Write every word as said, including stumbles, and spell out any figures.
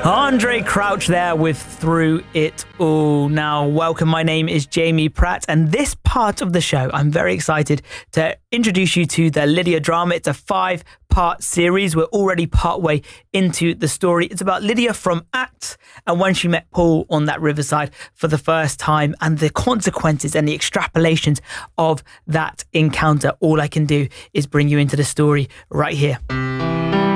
Andre Crouch there with Through It All. Now, welcome. My name is Jamie Pratt, and this part of the show, I'm very excited to introduce you to the Lydia drama. It's a five-part series. We're already partway into the story. It's about Lydia from Acts and when she met Paul on that riverside for the first time and the consequences and the extrapolations of that encounter. All I can do is bring you into the story right here.